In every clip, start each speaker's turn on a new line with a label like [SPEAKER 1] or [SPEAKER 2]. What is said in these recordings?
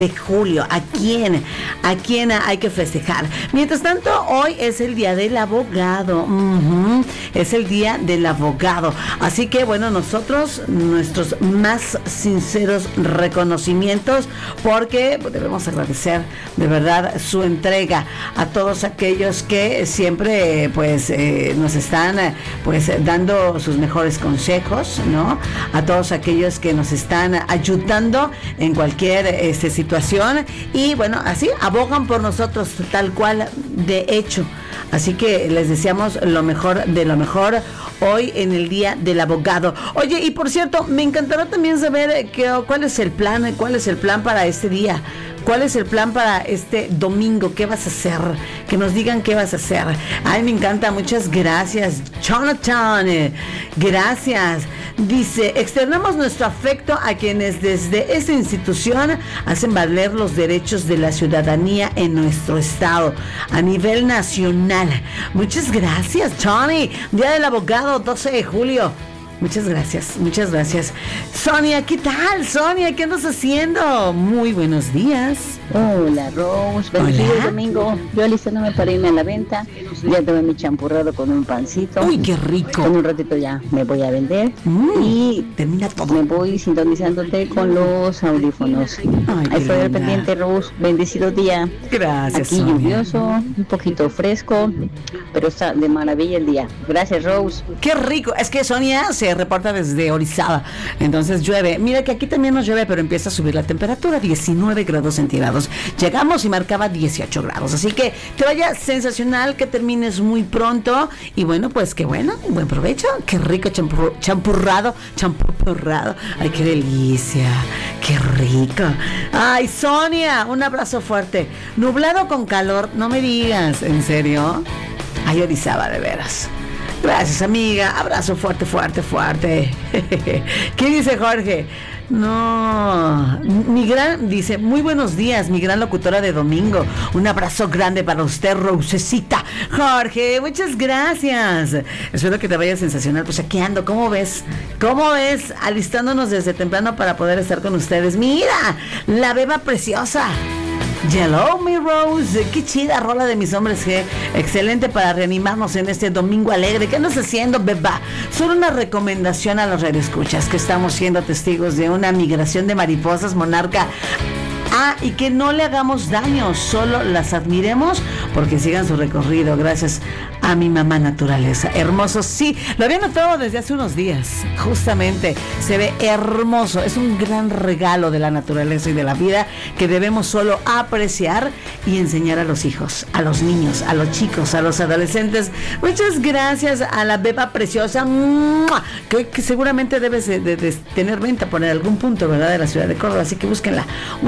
[SPEAKER 1] de julio. ¿A quién? ¿A quién hay que festejar? Mientras tanto, hoy es el día del abogado. Es el día del abogado. Así que, bueno, nosotros, nuestros más sinceros reconocimientos, porque debemos agradecer de verdad su entrega a todos aquellos que siempre, pues, nos están, pues, dando sus mejores consejos, ¿no? A todos aquellos que nos están ayudando en cualquier situación. Y bueno, así abogan por nosotros tal cual, de hecho. Así que les deseamos lo mejor de lo mejor hoy en el Día del Abogado. Oye, y por cierto, me encantará también saber cuál es el plan para este día. ¿Cuál es el plan para este domingo? ¿Qué vas a hacer? Que nos digan qué vas a hacer. Ay, me encanta. Muchas gracias, Jonathan. Gracias. Dice, externamos nuestro afecto a quienes desde esta institución hacen valer los derechos de la ciudadanía en nuestro estado a nivel nacional. Muchas gracias, Johnny. Día del Abogado, 12 de julio. Muchas gracias, muchas gracias. Sonia, ¿qué tal? Sonia, ¿qué andas haciendo? Muy buenos días.
[SPEAKER 2] Hola, Rose. Bendecido domingo. Yo alistándome para irme a la venta. Ya tomé mi champurrado con un pancito.
[SPEAKER 1] Uy, qué rico.
[SPEAKER 2] En un ratito ya me voy a vender. Y
[SPEAKER 1] termina todo.
[SPEAKER 2] Me voy sintonizándote con los audífonos. Ahí estoy al pendiente, Rose. Bendecido día.
[SPEAKER 1] Gracias,
[SPEAKER 2] aquí
[SPEAKER 1] Sonia.
[SPEAKER 2] Lluvioso, un poquito fresco, pero está de maravilla el día. Gracias, Rose.
[SPEAKER 1] Qué rico. Es que Sonia se reporta desde Orizaba, entonces llueve. Mira que aquí también nos llueve, pero empieza a subir la temperatura, 19 grados centígrados. Llegamos y marcaba 18 grados, así que te vaya sensacional, que termines muy pronto, y bueno, pues qué bueno, buen provecho. Qué rico champurrado. Ay, qué delicia, qué rico. Ay, Sonia, un abrazo fuerte. Nublado con calor, no me digas, ¿en serio? Ay, Orizaba, de veras. Gracias, amiga. Abrazo fuerte. ¿Qué dice Jorge? No, dice, muy buenos días, mi gran locutora de domingo. Un abrazo grande para usted, Rosecita. Jorge, muchas gracias. Espero que te vaya sensacional. Pues aquí ando, ¿cómo ves? Alistándonos desde temprano para poder estar con ustedes. Mira, la beba preciosa. Hello, mi Rose, qué chida rola de Mis Hombres G, excelente para reanimarnos en este domingo alegre. ¿Qué andas haciendo, beba? Solo una recomendación a los radioescuchas, que estamos siendo testigos de una migración de mariposas monarca. Y que no le hagamos daño, solo las admiremos porque sigan su recorrido, gracias a mi mamá naturaleza. Hermoso, sí, lo había notado desde hace unos días, justamente, se ve hermoso, es un gran regalo de la naturaleza y de la vida que debemos solo apreciar y enseñar a los hijos, a los niños, a los chicos, a los adolescentes. Muchas gracias a la beba preciosa, que seguramente debes de tener venta por algún punto, ¿verdad?, de la ciudad de Córdoba, así que búsquenla.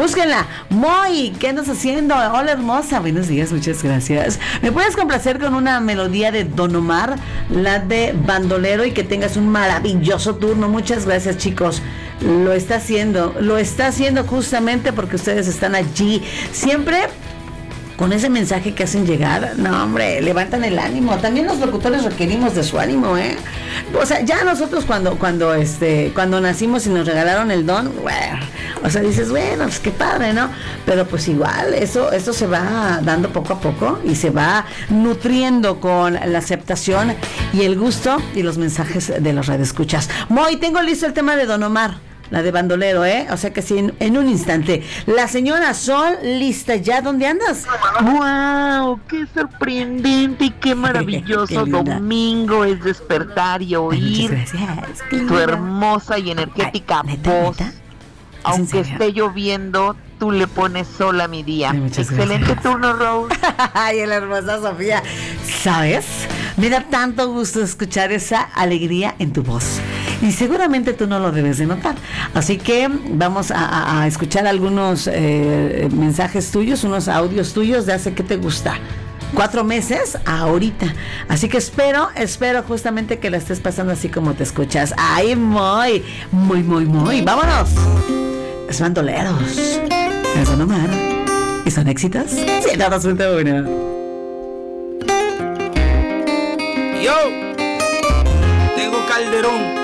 [SPEAKER 1] Moy, ¿qué andas haciendo? Hola, hermosa, buenos días, muchas gracias. ¿Me puedes complacer con una melodía de Don Omar, la de Bandolero, y que tengas un maravilloso turno? Muchas gracias, chicos. Lo está haciendo justamente porque ustedes están allí, siempre con ese mensaje que hacen llegar. No, hombre, levantan el ánimo. También los locutores requerimos de su ánimo, O sea, ya nosotros cuando nacimos y nos regalaron el don, bueno, o sea, dices, bueno, pues qué padre, ¿no? Pero pues igual, eso se va dando poco a poco y se va nutriendo con la aceptación y el gusto y los mensajes de los radioescuchas. Moy, tengo listo el tema de Don Omar, la de Bandolero, o sea que sí, en un instante. La señora Sol, lista ya. ¿Dónde andas?
[SPEAKER 3] ¡Wow! ¡Qué sorprendente y qué maravilloso!
[SPEAKER 1] Qué
[SPEAKER 3] domingo es despertar y oír tu hermosa y energética voz.
[SPEAKER 1] ¿Neta?
[SPEAKER 3] Aunque esté lloviendo, tú le pones sol a mi día. Excelente gracias. Turno, Rose.
[SPEAKER 1] Ay, la hermosa Sofía. ¿Sabes? Me da tanto gusto escuchar esa alegría en tu voz. Y seguramente tú no lo debes de notar. Así que vamos a escuchar algunos mensajes tuyos, unos audios tuyos de hace, ¿qué te gusta? 4 meses ahorita. Así que espero justamente que la estés pasando así como te escuchas. Ay, muy. Vámonos. Es Bandoleros. Es Don Omar. ¿Y son éxitos? Sí, no, 2.1.
[SPEAKER 4] Yo tengo Calderón